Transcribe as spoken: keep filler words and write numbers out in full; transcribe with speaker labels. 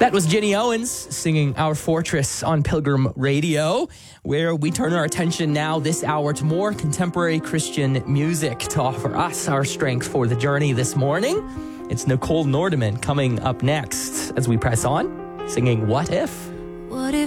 Speaker 1: That was Jenny Owens singing Our Fortress on Pilgrim Radio, where we turn our attention now this hour to more contemporary Christian music to offer us our strength for the journey this morning. It's Nicole Nordeman coming up next as we press on, singing What If?
Speaker 2: What if